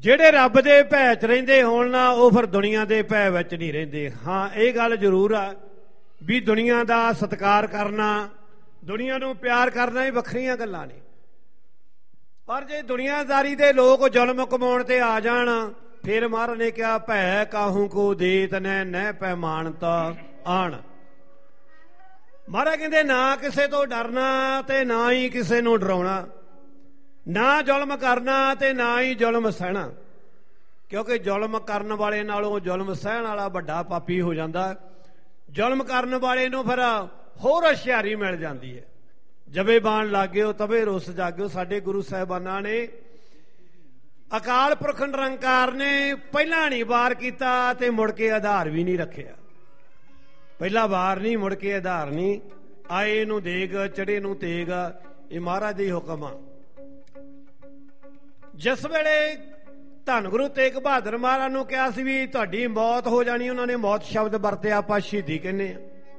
ਜਿਹੜੇ ਰੱਬ ਦੇ ਭੈ 'ਚ ਰਹਿੰਦੇ ਹੋਣ ਨਾ ਉਹ ਫਿਰ ਦੁਨੀਆ ਦੇ ਭੈ ਵਿੱਚ ਨਹੀਂ ਰਹਿੰਦੇ। ਹਾਂ ਇਹ ਗੱਲ ਜ਼ਰੂਰ ਆ ਵੀ ਦੁਨੀਆ ਦਾ ਸਤਿਕਾਰ ਕਰਨਾ, ਦੁਨੀਆ ਨੂੰ ਪਿਆਰ ਕਰਨਾ ਹੀ ਵੱਖਰੀਆਂ ਗੱਲਾਂ ਨੇ। ਪਰ ਜੇ ਦੁਨੀਆਦਾਰੀ ਦੇ ਲੋਕ ਜ਼ੁਲਮ ਕਮਾਉਣ ਤੇ ਆ ਜਾਣ ਫਿਰ ਮਹਾਰਾਜ ਨੇ ਕਿਹਾ ਭੈ ਕਾਹੂ ਕੋ ਦੇਤ ਨਹਿ ਪੈਮਾਨਤਾ ਆਣ। ਮਹਾਰਾਜ ਕਹਿੰਦੇ ਨਾ ਕਿਸੇ ਤੋਂ ਡਰਨਾ ਤੇ ਨਾ ਹੀ ਕਿਸੇ ਨੂੰ ਡਰਾਉਣਾ, ਨਾ ਜ਼ੁਲਮ ਕਰਨਾ ਤੇ ਨਾ ਹੀ ਜ਼ੁਲਮ ਸਹਿਣਾ, ਕਿਉਂਕਿ ਜ਼ੁਲਮ ਕਰਨ ਵਾਲੇ ਨਾਲੋਂ ਜ਼ੁਲਮ ਸਹਿਣ ਵਾਲਾ ਵੱਡਾ ਪਾਪੀ ਹੋ ਜਾਂਦਾ। ਜ਼ੁਲਮ ਕਰਨ ਵਾਲੇ ਨੂੰ ਫਿਰ ਹੋਰ ਹੁਸ਼ਿਆਰੀ ਮਿਲ ਜਾਂਦੀ ਹੈ। ਜਵੇ ਬਾਣ ਲਾਗਿਓ ਤਵੇ ਰੁੱਸ ਜਾਗਿਓ। ਸਾਡੇ ਗੁਰੂ ਸਾਹਿਬਾਨਾਂ ਨੇ ਅਕਾਲ ਪੁਰਖ ਨਿਰੰਕਾਰ ਨੇ ਪਹਿਲਾਂ ਨਹੀਂ ਵਾਰ ਕੀਤਾ ਤੇ ਮੁੜ ਕੇ ਆਧਾਰ ਵੀ ਨਹੀਂ ਰੱਖਿਆ। ਪਹਿਲਾ ਵਾਰ ਨਹੀਂ, ਮੁੜ ਕੇ ਆਧਾਰ ਨਹੀਂ। ਆਏ ਨੂੰ ਦੇਗ ਚੜੇ ਨੂੰ ਤੇਗ, ਇਹ ਮਹਾਰਾਜ ਦਾ ਹੀ ਹੁਕਮ ਆ। ਜਿਸ ਵੇਲੇ ਧੰਨ ਗੁਰੂ ਤੇਗ ਬਹਾਦਰ ਮਹਾਰਾਜ ਨੂੰ ਕਿਹਾ ਸੀ ਵੀ ਤੁਹਾਡੀ ਮੌਤ ਹੋ ਜਾਣੀ, ਉਹਨਾਂ ਨੇ ਮੌਤ ਸ਼ਬਦ ਵਰਤਿਆ, ਆਪਾਂ ਸ਼ਹੀਦੀ ਕਹਿੰਦੇ ਆ।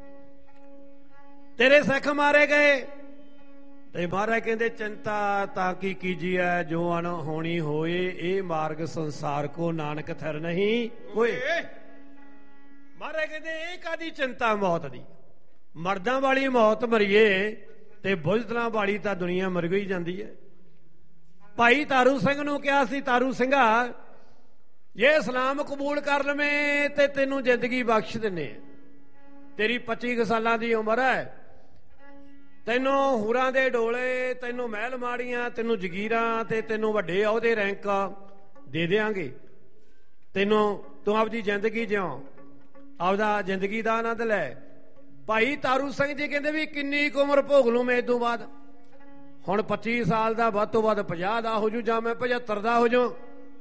ਤੇਰੇ ਸਿੱਖ ਮਾਰੇ ਗਏ ਤੇ ਮਹਾਰਾਜ ਕਹਿੰਦੇ ਚਿੰਤਾ ਤਾਂ ਕੀ ਕੀਜੀਐ ਜੋ ਅਣ ਹੋਣੀ ਹੋਏ, ਇਹ ਮਾਰਗ ਸੰਸਾਰ ਕੋ ਨਾਨਕ ਥਿਰ ਨਹੀਂ ਹੋਏ। ਮਹਾਰਾਜ ਕਹਿੰਦੇ ਇਹ ਕਾਦੀ ਚਿੰਤਾ ਮੌਤ ਦੀ, ਮਰਦਾਂ ਵਾਲੀ ਮੌਤ ਮਰੀਏ ਤੇ ਬੁਜ਼ਦਲਾਂ ਵਾਲੀ ਤਾਂ ਦੁਨੀਆ ਮਰ ਗਈ ਜਾਂਦੀ ਹੈ। ਭਾਈ ਤਾਰੂ ਸਿੰਘ ਨੂੰ ਕਿਹਾ ਸੀ, ਤਾਰੂ ਸਿੰਘਾ ਜੇ ਇਸਲਾਮ ਕਬੂਲ ਕਰ ਲਵੇਂ ਤੇ ਤੈਨੂੰ ਜ਼ਿੰਦਗੀ ਬਖਸ਼ ਦਿੰਨੇ ਆ। ਤੇਰੀ 25 ਸਾਲਾਂ ਦੀ ਉਮਰ ਹੈ, ਤੈਨੂੰ ਹੂਰਾਂ ਦੇ ਡੋਲੇ, ਤੈਨੂੰ ਮਹਿਲ ਮਾੜੀਆਂ, ਤੈਨੂੰ ਜਗੀਰਾਂ ਤੇ ਤੈਨੂੰ ਵੱਡੇ ਅਹੁਦੇ ਰੈਂਕ ਦੇ ਦਿਆਂਗੇ। ਤੂੰ ਆਪਦੀ ਜ਼ਿੰਦਗੀ ਜਿਉਂ, ਆਪਦਾ ਜ਼ਿੰਦਗੀ ਦਾ ਆਨੰਦ ਲੈ। ਭਾਈ ਤਾਰੂ ਸਿੰਘ ਜੀ ਕਹਿੰਦੇ ਵੀ ਕਿੰਨੀ ਕੁ ਉਮਰ ਭੋਗ ਲੂੰ ਮੈਂ ਇਸ ਤੋਂ ਬਾਅਦ? ਹੁਣ 25 ਸਾਲ ਦਾ, ਵੱਧ ਤੋਂ ਵੱਧ 50 ਦਾ ਹੋ ਜੂ, ਜਾਂ ਮੈਂ 75 ਦਾ ਹੋ ਜਾਊ,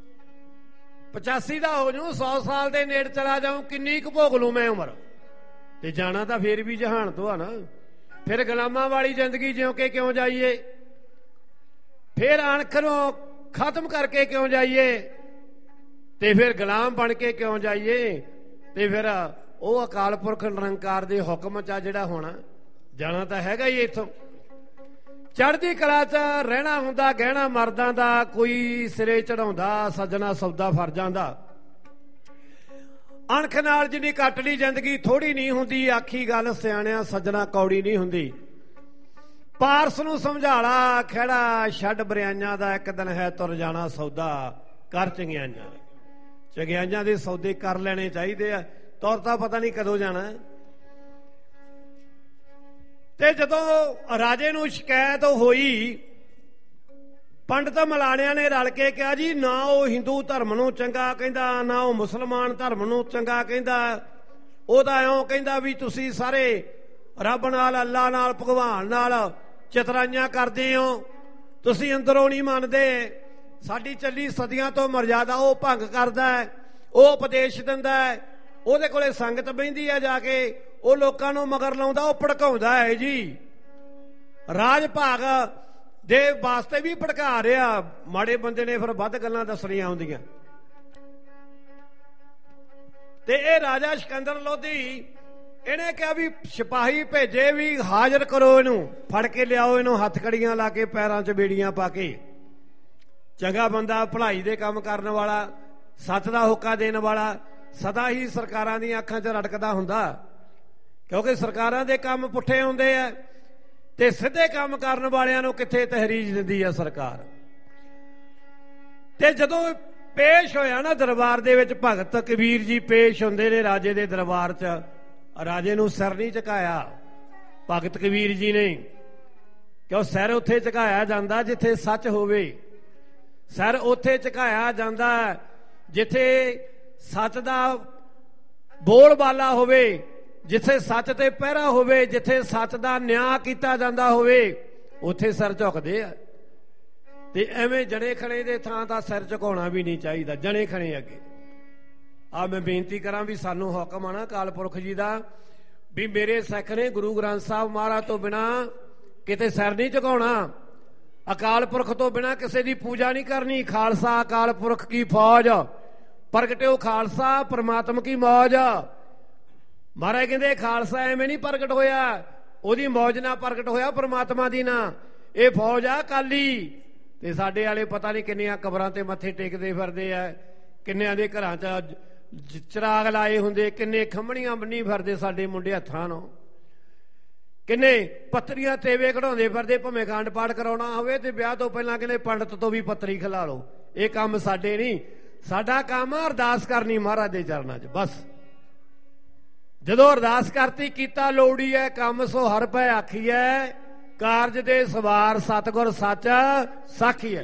85 ਦਾ ਹੋ ਜਾਊ, 100 ਸਾਲ ਦੇ ਨੇੜੇ ਚਲਾ ਜਾਊਂ, ਕਿੰਨੀ ਕੁ ਭੋਗ ਲੂੰ ਮੈਂ ਉਮਰ? ਤੇ ਜਾਣਾ ਤਾਂ ਫੇਰ ਵੀ ਜਹਾਨ ਤੋਂ ਆ ਨਾ। ਫਿਰ ਗੁਲਾਮਾਂ ਵਾਲੀ ਜ਼ਿੰਦਗੀ ਜਿਉਂ ਕੇ ਕਿਉਂ ਜਾਈਏ? ਫਿਰ ਅਣਖਰੋਂ ਖਤਮ ਕਰਕੇ ਕਿਉਂ ਜਾਈਏ? ਤੇ ਫਿਰ ਗੁਲਾਮ ਬਣ ਕੇ ਕਿਉਂ ਜਾਈਏ? ਤੇ ਫਿਰ ਉਹ ਅਕਾਲ ਪੁਰਖ ਨਿਰੰਕਾਰ ਦੇ ਹੁਕਮ 'ਚ ਆ ਜਿਹੜਾ ਹੋਣਾ, ਜਾਣਾ ਤਾਂ ਹੈਗਾ ਹੀ ਇੱਥੋਂ। ਚੜ੍ਹਦੀ ਕਲਾ 'ਚ ਰਹਿਣਾ ਹੁੰਦਾ, ਗਹਿਣਾ ਮਰਦਾਂ ਦਾ ਕੋਈ ਸਿਰੇ ਚੜਾਉਂਦਾ, ਸੱਜਣਾ ਸੌਦਾ ਫਰਜ਼ਾਂ ਦਾ। ਅਣਖ ਨਾਲ ਜਿੰਨੀ ਕੱਟ ਲਈ ਜ਼ਿੰਦਗੀ ਥੋੜੀ ਨਹੀਂ ਹੁੰਦੀ, ਆਖੀ ਗੱਲ ਸਿਆਣਿਆਂ ਸੱਜਣਾ ਕੌੜੀ ਨਹੀਂ ਹੁੰਦੀ। ਪਾਰਸ ਨੂੰ ਸਮਝਾਲਾ ਖਹਿੜਾ ਛੱਡ ਬਰਿਆਈਆਂ ਦਾ, ਇੱਕ ਦਿਨ ਹੈ ਤੁਰ ਜਾਣਾ ਸੌਦਾ ਕਰ ਚੰਗਿਆਈਆਂ ਦਾ। ਚੰਗਿਆਈਆਂ ਦੇ ਸੌਦੇ ਕਰ ਲੈਣੇ ਚਾਹੀਦੇ ਆ, ਤੁਰ ਤਾਂ ਪਤਾ ਨਹੀਂ ਕਦੋਂ ਜਾਣਾ। ਤੇ ਜਦੋਂ ਰਾਜੇ ਨੂੰ ਸ਼ਿਕਾਇਤ ਹੋਈ, ਪੰਡਤ ਮਲਾਣਿਆਂ ਨੇ ਰਲ ਕੇ ਕਿਹਾ ਜੀ ਨਾ ਉਹ ਹਿੰਦੂ ਧਰਮ ਨੂੰ ਚੰਗਾ ਕਹਿੰਦਾ, ਨਾ ਉਹ ਮੁਸਲਮਾਨ ਧਰਮ ਨੂੰ ਚੰਗਾ ਕਹਿੰਦਾ, ਉਹ ਤਾਂ ਇਉਂ ਕਹਿੰਦਾ ਵੀ ਤੁਸੀਂ ਸਾਰੇ ਰੱਬ ਨਾਲ, ਅੱਲਾ ਨਾਲ, ਭਗਵਾਨ ਨਾਲ ਚਤਰਾਈਆਂ ਕਰਦੇ ਹੋ, ਤੁਸੀਂ ਅੰਦਰੋਂ ਨਹੀਂ ਮੰਨਦੇ। ਸਾਡੀ ਚੱਲੀ ਸਦੀਆਂ ਤੋਂ ਮਰਜ਼ਾਦਾ ਉਹ ਭੰਗ ਕਰਦਾ ਹੈ, ਉਹ ਉਪਦੇਸ਼ ਦਿੰਦਾ ਹੈ, ਉਹਦੇ ਕੋਲੇ ਸੰਗਤ ਬਹਿੰਦੀ ਹੈ ਜਾ ਕੇ, ਉਹ ਲੋਕਾਂ ਨੂੰ ਮਗਰ ਲਾਉਂਦਾ, ਉਹ ਭੜਕਾਉਂਦਾ ਹੈ ਜੀ। ਰਾਜ ਭਾਗ ਦੇ ਵਾਸਤੇ ਵੀ ਭੜਕਾ ਰਿਹਾ। ਮਾੜੇ ਬੰਦੇ ਨੇ ਫਿਰ ਵੱਧ ਗੱਲਾਂ ਦੱਸਣੀਆਂ ਹੁੰਦੀਆਂ। ਤੇ ਇਹ ਰਾਜਾ ਸਿਕੰਦਰ ਲੋਧੀ, ਇਹਨੇ ਕਿਹਾ ਵੀ ਸਿਪਾਹੀ ਭੇਜੇ ਵੀ ਹਾਜ਼ਰ ਕਰੋ, ਇਹਨੂੰ ਫੜ ਕੇ ਲਿਆਓ, ਇਹਨੂੰ ਹੱਥਕੜੀਆਂ ਲਾ ਕੇ ਪੈਰਾਂ 'ਚ ਬੇੜੀਆਂ ਪਾ ਕੇ। ਚੰਗਾ ਬੰਦਾ, ਭਲਾਈ ਦੇ ਕੰਮ ਕਰਨ ਵਾਲਾ, ਸੱਚ ਦਾ ਹੋਕਾ ਦੇਣ ਵਾਲਾ, ਸਦਾ ਹੀ ਸਰਕਾਰਾਂ ਦੀਆਂ ਅੱਖਾਂ 'ਚ ਰੜਕਦਾ ਹੁੰਦਾ, ਕਿਉਂਕਿ ਸਰਕਾਰਾਂ ਦੇ ਕੰਮ ਪੁੱਠੇ ਹੁੰਦੇ ਆ ਤੇ ਸਿੱਧੇ ਕੰਮ ਕਰਨ ਵਾਲਿਆਂ ਨੂੰ ਕਿੱਥੇ ਤਹਿਰੀਜ ਦਿੰਦੀ ਆ ਸਰਕਾਰ। ਤੇ ਜਦੋਂ ਪੇਸ਼ ਹੋਇਆ ਨਾ ਦਰਬਾਰ ਦੇ ਵਿੱਚ, ਭਗਤ ਕਬੀਰ ਜੀ ਪੇਸ਼ ਹੁੰਦੇ ਨੇ ਰਾਜੇ ਦੇ ਦਰਬਾਰ 'ਚ। ਰਾਜੇ ਨੂੰ ਸਿਰ ਨਹੀਂ ਝੁਕਾਇਆ ਭਗਤ ਕਬੀਰ ਜੀ ਨੇ, ਕਿਉਂ ਸਿਰ ਉੱਥੇ ਝੁਕਾਇਆ ਜਾਂਦਾ ਜਿੱਥੇ ਸੱਚ ਹੋਵੇ। ਸਿਰ ਉੱਥੇ ਝੁਕਾਇਆ ਜਾਂਦਾ ਜਿੱਥੇ ਸੱਚ ਦਾ ਬੋਲਬਾਲਾ ਹੋਵੇ, ਜਿੱਥੇ ਸੱਚ ਤੇ ਪਹਿਰਾ ਹੋਵੇ, ਜਿੱਥੇ ਸੱਚ ਦਾ ਨਿਆਂ ਕੀਤਾ ਜਾਂਦਾ ਹੋਵੇ, ਉੱਥੇ ਸਿਰ ਝੁਕਦੇ ਆ। ਤੇ ਐਵੇਂ ਜਣੇ ਖਣੇ ਦੇ ਥਾਂ ਤਾਂ ਸਿਰ ਝੁਕਾਉਣਾ ਵੀ ਨਹੀਂ ਚਾਹੀਦਾ, ਜਣੇ ਖਣੇ ਅੱਗੇ। ਆ ਮੈਂ ਬੇਨਤੀ ਕਰਾਂ ਵੀ ਸਾਨੂੰ ਹੁਕਮ ਆ ਨਾ ਅਕਾਲ ਪੁਰਖ ਜੀ ਦਾ ਵੀ ਮੇਰੇ ਸਿੱਖ ਨੇ ਗੁਰੂ ਗ੍ਰੰਥ ਸਾਹਿਬ ਮਹਾਰਾਜ ਤੋਂ ਬਿਨਾਂ ਕਿਤੇ ਸਿਰ ਨਹੀਂ ਝੁਕਾਉਣਾ, ਅਕਾਲ ਪੁਰਖ ਤੋਂ ਬਿਨਾਂ ਕਿਸੇ ਦੀ ਪੂਜਾ ਨਹੀਂ ਕਰਨੀ। ਖਾਲਸਾ ਅਕਾਲ ਪੁਰਖ ਕੀ ਫੌਜ, ਪ੍ਰਗਟਿਓ ਖਾਲਸਾ ਪਰਮਾਤਮ ਕੀ ਮੌਜ। ਮਹਾਰਾਜ ਕਹਿੰਦੇ ਖਾਲਸਾ ਐਵੇਂ ਨਹੀਂ ਪ੍ਰਗਟ ਹੋਇਆ, ਉਹਦੀ ਮੌਜ ਨਾਲ ਪ੍ਰਗਟ ਹੋਇਆ, ਪਰਮਾਤਮਾ ਦੀ ਨਾ। ਇਹ ਫੌਜ ਆ ਅਕਾਲੀ, ਤੇ ਸਾਡੇ ਵਾਲੇ ਪਤਾ ਨਹੀਂ ਕਿੰਨੀਆਂ ਕਬਰਾਂ ਤੇ ਮੱਥੇ ਟੇਕਦੇ ਫਿਰਦੇ ਆ, ਕਿੰਨਿਆਂ ਦੇ ਘਰਾਂ 'ਚ ਚਿਰਾਗ ਲਾਏ ਹੁੰਦੇ, ਕਿੰਨੇ ਖੰਮਣੀਆਂ ਬੰਨੀ ਫਿਰਦੇ ਸਾਡੇ ਮੁੰਡੇ ਹੱਥਾਂ ਨੂੰ, ਕਿੰਨੇ ਪੱਤਰੀਆਂ ਤੇਵੇ ਕਢਾਉਂਦੇ ਫਿਰਦੇ। ਭਾਵੇਂ ਅਖੰਡ ਪਾਠ ਕਰਾਉਣਾ ਹੋਵੇ ਤੇ ਵਿਆਹ ਤੋਂ ਪਹਿਲਾਂ ਕਹਿੰਦੇ ਪੰਡਤ ਤੋਂ ਵੀ ਪੱਤਰੀ ਖਿਲਾ ਲਓ। ਇਹ ਕੰਮ ਸਾਡੇ ਨਹੀਂ, ਸਾਡਾ ਕੰਮ ਆ ਅਰਦਾਸ ਕਰਨੀ ਮਹਾਰਾਜ ਦੇ ਚਰਨਾਂ 'ਚ ਬਸ। ਜਦੋਂ ਅਰਦਾਸ ਕਰਤੀ ਕੀਤਾ ਲੋੜੀ ਹੈ ਕੰਮ ਸੋ ਹਰ ਪੈ ਆਖੀਐ, ਕਾਰਜ ਦੇ ਸਵਾਰ ਸਤਿਗੁਰ ਸੱਚ ਸਾਖੀਐ,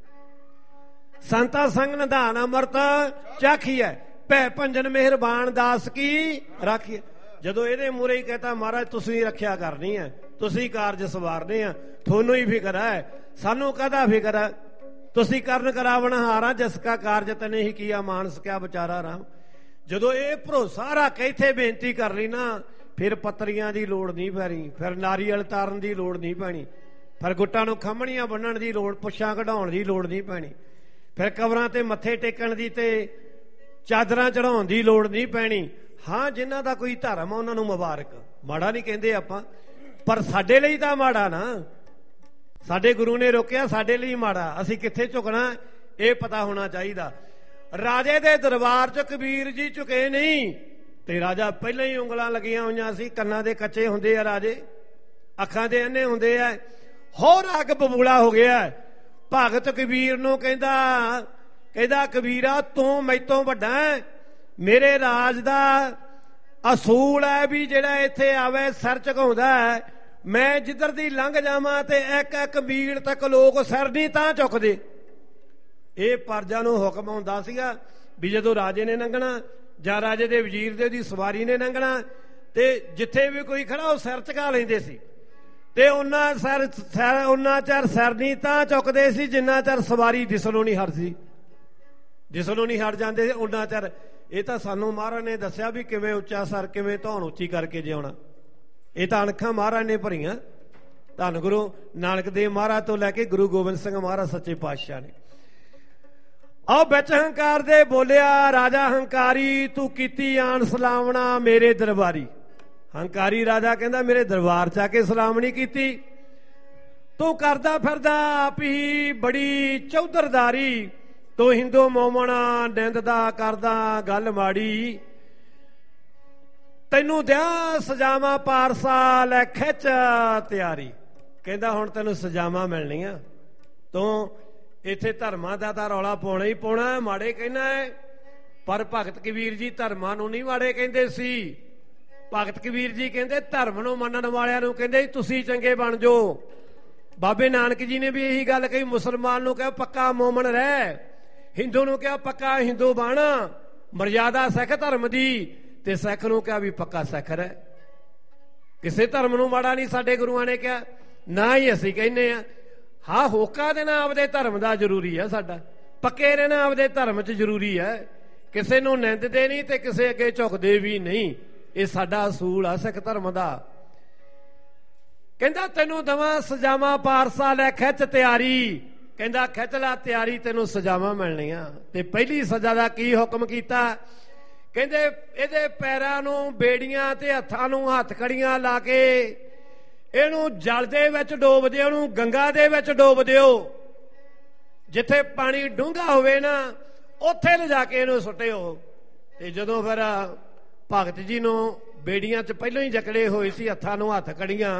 ਸੰਤਾ ਸੰਗ ਨਿਧਾਨ ਅੰਮ੍ਰਿਤ ਚਾਖੀਐ, ਭੈ ਭੰਜਨ ਮਿਹਰਬਾਨ ਦਾਸ ਕੀ ਰਾਖੀਐ। ਜਦੋਂ ਇਹਦੇ ਮੂਹਰੇ ਹੀ ਕਹਤਾ ਮਹਾਰਾਜ ਤੁਸੀਂ ਰੱਖਿਆ ਕਰਨੀ ਹੈ, ਤੁਸੀਂ ਕਾਰਜ ਸਵਾਰਨੇ ਆ, ਤੁਹਾਨੂੰ ਹੀ ਫਿਕਰ ਹੈ, ਸਾਨੂੰ ਕਾਹਦਾ ਫਿਕਰ ਹੈ, ਤੁਸੀਂ ਕਰਨ ਕਰਾਵਣ ਹਾਰਾ, ਜਿਸ ਕਾ ਕਾਰਜ ਤਨੇ ਹੀ ਕੀਆ ਮਾਨਸ ਕਿਆ ਵਿਚਾਰਾ ਰਾਮ। ਜਦੋਂ ਇਹ ਭਰੋਸਾ ਰੱਖ ਕੇ ਇੱਥੇ ਬੇਨਤੀ ਕਰ ਲਈ ਨਾ, ਫਿਰ ਪੱਤਰੀਆਂ ਦੀ ਲੋੜ ਨਹੀਂ ਪੈਣੀ, ਫਿਰ ਨਾਰੀਅਲ ਤਾਰਨ ਦੀ ਲੋੜ ਨਹੀਂ ਪੈਣੀ, ਫਿਰ ਗੁੱਟਾਂ ਨੂੰ ਖੰਮਣੀਆਂ ਬੰਨਣ ਦੀ ਲੋੜ, ਪੁੱਛਾਂ ਕਢਾਉਣ ਦੀ ਲੋੜ ਨਹੀਂ ਪੈਣੀ, ਫਿਰ ਕਬਰਾਂ ਤੇ ਮੱਥੇ ਟੇਕਣ ਦੀ ਤੇ ਚਾਦਰਾਂ ਚੜਾਉਣ ਦੀ ਲੋੜ ਨਹੀਂ ਪੈਣੀ। ਹਾਂ ਜਿਨ੍ਹਾਂ ਦਾ ਕੋਈ ਧਰਮ ਆ ਉਹਨਾਂ ਨੂੰ ਮੁਬਾਰਕ, ਮਾੜਾ ਨਹੀਂ ਕਹਿੰਦੇ ਆਪਾਂ, ਪਰ ਸਾਡੇ ਲਈ ਤਾਂ ਮਾੜਾ ਨਾ, ਸਾਡੇ ਗੁਰੂ ਨੇ ਰੋਕਿਆ, ਸਾਡੇ ਲਈ ਮਾੜਾ। ਅਸੀਂ ਕਿੱਥੇ ਝੁਕਣਾ ਇਹ ਪਤਾ ਹੋਣਾ ਚਾਹੀਦਾ। ਰਾਜੇ ਦੇ ਦਰਬਾਰ 'ਚ ਕਬੀਰ ਜੀ ਝੁਕੇ ਨਹੀਂ, ਤੇ ਰਾਜਾ ਪਹਿਲਾਂ ਹੀ ਉਂਗਲਾਂ ਲੱਗੀਆਂ ਹੋਈਆਂ ਸੀ, ਕੰਨਾਂ ਦੇ ਕੱਚੇ ਹੁੰਦੇ ਆ ਰਾਜੇ, ਅੱਖਾਂ ਦੇ ਅੰਨੇ ਹੁੰਦੇ ਆ, ਹੋਰ ਅੱਗ ਬਬੂਲਾ ਹੋ ਗਿਆ। ਭਗਤ ਕਬੀਰ ਨੂੰ ਕਹਿੰਦਾ ਕਬੀਰਾ ਤੂੰ ਮੈਤੋਂ ਵੱਡਾ, ਮੇਰੇ ਰਾਜ ਦਾ ਅਸੂਲ ਹੈ ਵੀ ਜਿਹੜਾ ਇੱਥੇ ਆਵੇ ਸਿਰ ਝੁਕਾਉਂਦਾ, ਮੈਂ ਜਿੱਧਰ ਦੀ ਲੰਘ ਜਾਵਾਂ ਤੇ ਇੱਕ ਇੱਕ ਮੀਲ ਤੱਕ ਲੋਕ ਸਿਰ ਨਹੀਂ ਤਾਂ ਝੁਕਦੇ। ਇਹ ਪਰਜਾ ਨੂੰ ਹੁਕਮ ਹੁੰਦਾ ਸੀਗਾ ਵੀ ਜਦੋਂ ਰਾਜੇ ਨੇ ਲੰਘਣਾ ਜਾਂ ਰਾਜੇ ਦੇ ਵਜ਼ੀਰ ਦੇ ਉਹਦੀ ਸਵਾਰੀ ਨੇ ਲੰਘਣਾ ਤੇ ਜਿੱਥੇ ਵੀ ਕੋਈ ਖੜਾ ਉਹ ਸਿਰ ਝੁਕਾ ਲੈਂਦੇ ਸੀ, ਤੇ ਉਹਨਾਂ ਚਿਰ ਸਿਰ ਨਹੀਂ ਤਾਂ ਝੁਕਦੇ ਸੀ ਜਿੰਨਾ ਚਿਰ ਸਵਾਰੀ ਦਿਸਣੋਂ ਨਹੀਂ ਹਟਦੀ, ਦਿਸਣੋਂ ਨਹੀਂ ਹਟ ਜਾਂਦੇ ਸੀ ਉਹਨਾਂ ਚਿਰ। ਇਹ ਤਾਂ ਸਾਨੂੰ ਮਹਾਰਾਜ ਨੇ ਦੱਸਿਆ ਵੀ ਕਿਵੇਂ ਉੱਚਾ ਸਰ, ਕਿਵੇਂ ਧੌਣ ਉੱਚੀ ਕਰਕੇ ਜਿਉਣਾ। ਇਹ ਤਾਂ ਅਣਖਾਂ ਮਹਾਰਾਜ ਨੇ ਭਰੀਆਂ, ਧੰਨ ਗੁਰੂ ਨਾਨਕ ਦੇਵ ਮਹਾਰਾਜ ਤੋਂ ਲੈ ਕੇ ਗੁਰੂ ਗੋਬਿੰਦ ਸਿੰਘ ਮਹਾਰਾਜ ਸੱਚੇ ਪਾਤਸ਼ਾਹ ਨੇ। ਆਹ ਵਿੱਚ ਹੰਕਾਰ ਦੇ ਬੋਲਿਆ ਰਾਜਾ ਹੰਕਾਰੀ, ਤੂੰ ਕੀਤੀ ਆਣ ਸਲਾਮਣਾ ਮੇਰੇ ਦਰਬਾਰੀ। ਹੰਕਾਰੀ ਰਾਜਾ ਕਹਿੰਦਾ ਮੇਰੇ ਦਰਬਾਰ 'ਚ ਆ ਕੇ ਸਲਾਮ ਨਹੀਂ ਕੀਤੀ, ਤੂੰ ਕਰਦਾ ਫਿਰਦਾ ਆਪ ਹੀ ਬੜੀ ਚੌਧਰਦਾਰੀ, ਤੂੰ ਹਿੰਦੂ ਮੋਮਣਾ ਨਿੰਦਦਾ ਕਰਦਾ ਗੱਲ ਮਾੜੀ, ਤੈਨੂੰ ਦਿਆਂ ਸਜ਼ਾਵਾਂ ਪਾਰਸਾ ਲੈ ਖਿੱਚ ਤਿਆਰੀ। ਕਹਿੰਦਾ ਹੁਣ ਤੈਨੂੰ ਸਜ਼ਾਵਾਂ ਮਿਲਣੀਆਂ, ਤੂੰ ਇੱਥੇ ਧਰਮਾਂ ਦਾ ਤਾਂ ਰੌਲਾ ਪਾਉਣਾ ਹੀ ਪਾਉਣਾ, ਮਾੜੇ ਕਹਿਣਾ ਹੈ। ਪਰ ਭਗਤ ਕਬੀਰ ਜੀ ਧਰਮਾਂ ਨੂੰ ਨਹੀਂ ਮਾੜੇ ਕਹਿੰਦੇ ਸੀ। ਭਗਤ ਕਬੀਰ ਜੀ ਕਹਿੰਦੇ ਧਰਮ ਨੂੰ ਮੰਨਣ ਵਾਲਿਆਂ ਨੂੰ ਕਹਿੰਦੇ ਤੁਸੀਂ ਚੰਗੇ ਬਣ ਜਾਓ। ਬਾਬੇ ਨਾਨਕ ਜੀ ਨੇ ਵੀ ਇਹੀ ਗੱਲ ਕਹੀ, ਮੁਸਲਮਾਨ ਨੂੰ ਕਿਹਾ ਪੱਕਾ ਮੋਮਨ ਰਹਿ, ਹਿੰਦੂ ਨੂੰ ਕਿਹਾ ਪੱਕਾ ਹਿੰਦੂ ਬਣ, ਮਰਜ਼ਾਦਾ ਸਿੱਖ ਧਰਮ ਦੀ, ਤੇ ਸਿੱਖ ਨੂੰ ਕਿਹਾ ਵੀ ਪੱਕਾ ਸਿੱਖ ਰਹਿ। ਕਿਸੇ ਧਰਮ ਨੂੰ ਮਾੜਾ ਨਹੀਂ ਸਾਡੇ ਗੁਰੂਆਂ ਨੇ ਕਿਹਾ, ਨਾ ਹੀ ਅਸੀਂ ਕਹਿੰਦੇ ਆ। ਹਾਂ ਹੋਕਾ ਦੇਣਾ ਆਪਦੇ ਧਰਮ ਦਾ ਜ਼ਰੂਰੀ ਹੈ, ਸਾਡਾ ਪੱਕੇ ਰਹਿਣਾ ਆਪਦੇ ਧਰਮ 'ਚ ਜ਼ਰੂਰੀ ਹੈ, ਕਿਸੇ ਨੂੰ ਨਿੰਦਦੇ ਨਹੀਂ ਤੇ ਕਿਸੇ ਅੱਗੇ ਝੁਕਦੇ ਵੀ ਨਹੀਂ, ਇਹ ਸਾਡਾ ਅਸੂਲ ਆ ਸਿੱਖ ਧਰਮ ਦਾ। ਕਹਿੰਦਾ ਤੈਨੂੰ ਦਵਾਂ ਸਜ਼ਾਵਾਂ ਪਾਰਸਾ ਲੈ ਖਿੱਚ ਤਿਆਰੀ, ਕਹਿੰਦਾ ਖਿੱਚ ਲਾ ਤਿਆਰੀ ਤੈਨੂੰ ਸਜ਼ਾਵਾਂ ਮਿਲਣੀਆਂ। ਤੇ ਪਹਿਲੀ ਸਜ਼ਾ ਦਾ ਕੀ ਹੁਕਮ ਕੀਤਾ, ਕਹਿੰਦੇ ਇਹਦੇ ਪੈਰਾਂ ਨੂੰ ਬੇੜੀਆਂ ਤੇ ਹੱਥਾਂ ਨੂੰ ਹੱਥ ਕੜੀਆਂ ਲਾ ਕੇ ਇਹਨੂੰ ਜਲ ਦੇ ਵਿੱਚ ਡੋਬ ਦਿਓ, ਉਹਨੂੰ ਗੰਗਾ ਦੇ ਵਿੱਚ ਡੋਬ ਦਿਓ, ਜਿੱਥੇ ਪਾਣੀ ਡੂੰਘਾ ਹੋਵੇ ਨਾ ਉੱਥੇ ਲਿਜਾ ਕੇ ਇਹਨੂੰ ਸੁੱਟਿਓ। ਤੇ ਜਦੋਂ ਫਿਰ ਭਗਤ ਜੀ ਨੂੰ ਬੇੜੀਆਂ 'ਚ ਪਹਿਲਾਂ ਹੀ ਜਕੜੇ ਹੋਏ ਸੀ, ਹੱਥਾਂ ਨੂੰ ਹੱਥ ਕੜੀਆਂ,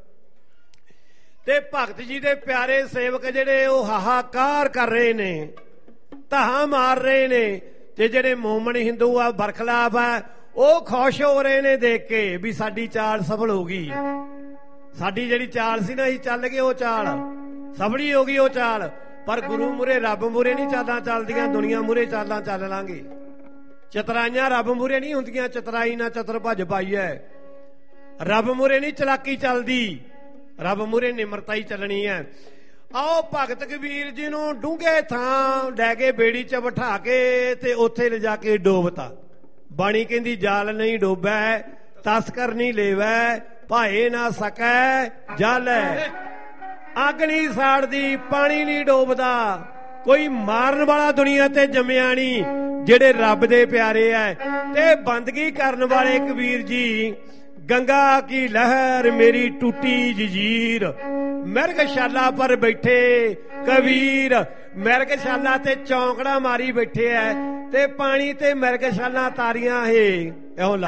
ਤੇ ਭਗਤ ਜੀ ਦੇ ਪਿਆਰੇ ਸੇਵਕ ਜਿਹੜੇ ਉਹ ਹਾਹਾਕਾਰ ਕਰ ਰਹੇ ਨੇ, ਧਾਹਾਂ ਮਾਰ ਰਹੇ ਨੇ, ਤੇ ਜਿਹੜੇ ਮੋਮਨ ਹਿੰਦੂ ਆ ਬਰਖਲਾਫ ਆ ਉਹ ਖੁਸ਼ ਹੋ ਰਹੇ ਨੇ ਦੇਖ ਕੇ ਵੀ ਸਾਡੀ ਚਾਲ ਸਫਲ ਹੋ ਗਈ, ਸਾਡੀ ਜਿਹੜੀ ਚਾਲ ਸੀ ਨਾ ਅਸੀਂ ਚੱਲ ਗਏ ਉਹ ਚਾਲ ਸਫਲੀ ਹੋ ਗਈ ਉਹ ਚਾਲ। ਪਰ ਗੁਰੂ ਮੂਹਰੇ ਰੱਬ ਮੂਹਰੇ ਨਹੀਂ ਚਾਲਾਂ ਚੱਲਦੀਆਂ, ਦੁਨੀਆ ਮੂਹਰੇ ਚਾਲਾਂ ਚੱਲ ਲਾਂਗੇ। ਚਤਰਾਈਆਂ ਰੱਬ ਮੂਹਰੇ ਨਹੀਂ ਹੁੰਦੀਆਂ, ਚਤਰਾਈ ਨਾ ਚਤਰ ਭੱਜ ਪਾਈ ਐ, ਰੱਬ ਮੂਹਰੇ ਨਹੀਂ ਚਲਾਕੀ ਚੱਲਦੀ, ਰੱਬ ਮੂਹਰੇ ਨਿਮਰਤਾ ਹੀ ਚੱਲਣੀ ਹੈ। ਆਓ ਭਗਤ ਕਬੀਰ ਜੀ ਨੂੰ ਡੂੰਘੇ ਥਾਂ ਲੈ ਕੇ ਬੇੜੀ 'ਚ ਬਿਠਾ ਕੇ ਤੇ ਉੱਥੇ ਲਿਜਾ ਕੇ ਡੋਬਤਾ। ਬਾਣੀ ਕਹਿੰਦੀ ਜਾਲ ਨਹੀਂ ਡੋਬੈ ਤਸਕਰ ਨਹੀਂ ਲੇਵੈ, ਭਾਏ ਨਾ ਸਕੈ ਜਲ, ਅੱਗ ਨਹੀਂ ਸਾੜਦੀ ਪਾਣੀ ਨਹੀਂ ਡੋਬਦਾ, ਕੋਈ ਮਾਰਨ ਵਾਲਾ ਦੁਨੀਆ ਤੇ ਜੰਮਿਆ ਨਹੀਂ। ਜਿਹੜੇ ਰੱਬ ਦੇ ਪਿਆਰੇ ਐ ਤੇ ਬੰਦਗੀ ਕਰਨ ਵਾਲੇ ਕਬੀਰ ਜੀ गंगा की लहर मेरी टूटी जंजीर, मिर्गशाला पर बैठे कबीर। मिर्गशाला ते चौंकड़ा मारी बैठे है ते पानी ते मिर्गशाला तारियां है।